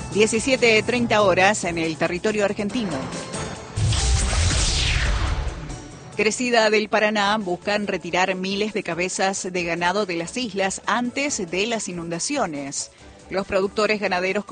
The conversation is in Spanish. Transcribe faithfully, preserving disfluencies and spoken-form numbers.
diecisiete treinta horas en el territorio argentino. Crecida del Paraná buscan retirar miles de cabezas de ganado de las islas antes de las inundaciones. Los productores ganaderos